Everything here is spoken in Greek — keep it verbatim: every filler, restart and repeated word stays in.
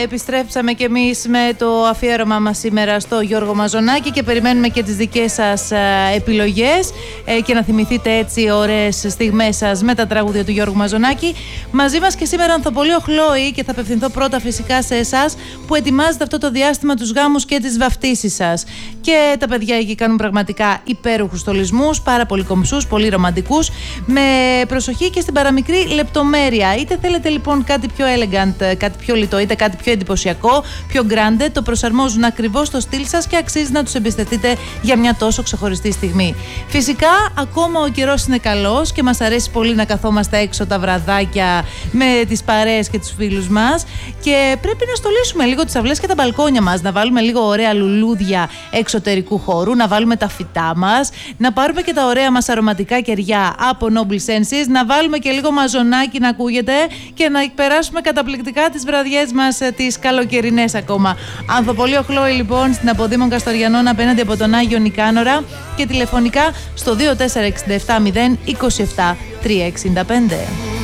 επιστρέψαμε κι εμείς με το αφιέρωμα μας σήμερα στο Γιώργο Μαζονάκη και περιμένουμε και τις δικές σας επιλογές και να θυμηθείτε έτσι ωραίες στιγμές σας με τα τραγούδια του Γιώργου Μαζονάκη. Μαζί μας και σήμερα Ανθοπολείο Χλόη, και θα απευθυνθώ πρώτα φυσικά σε εσάς που ετοιμάζετε αυτό το διάστημα τους γάμους και τις βαφτίσεις σας. Και τα παιδιά εκεί κάνουν πραγματικά υπέροχους στολισμούς, πάρα πολύ κομψούς, πολύ ρομαντικούς, με προσοχή και στην παραμικρή λεπτομέρεια. Είτε θέλετε λοιπόν κάτι πιο elegant, κάτι πιο λιτό, είτε κάτι πιο εντυπωσιακό, πιο grande, το προσαρμόζουν ακριβώς στο στυλ σας και αξίζει να τους εμπιστευτείτε για μια τόσο ξεχωριστή στιγμή. Φυσικά, ακόμα ο καιρός είναι καλός και μας αρέσει πολύ να καθόμαστε έξω τα βραδάκια με τις παρέες και τους φίλους μας, και πρέπει να στολίσουμε λίγο τις αυλές και τα μπαλκόνια μας, να βάλουμε λίγο ωραία λουλούδια εξωτερικού χώρου, να βάλουμε τα φυτά μας, να πάρουμε και τα ωραία μας αρωματικά κεριά από Noble Senses, να βάλουμε και λίγο μαζονάκι να ακούγεται και να περάσουμε καταπληκτικά τις βραδιές μας, τις καλοκαιρινές ακόμα. Ανθοπολείο Χλόη λοιπόν, στην Αποδήμων Καστοριανών απέναντι από τον Άγιο Νικάνορα, και τηλεφωνικά στο δύο τέσσερα έξι επτά μηδέν δύο επτά τρία έξι πέντε.